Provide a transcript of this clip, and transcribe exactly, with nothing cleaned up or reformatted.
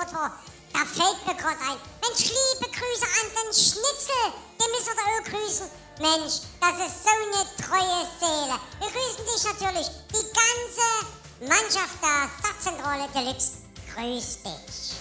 Auto. Da fällt mir gerade ein. Mensch, liebe Grüße an den Schnitzel. Den müsst ihr auch grüßen. Mensch, das ist so eine treue Seele. Wir grüßen dich natürlich. Die ganze Mannschaft der Stadtzentrale Deluxe grüßt dich.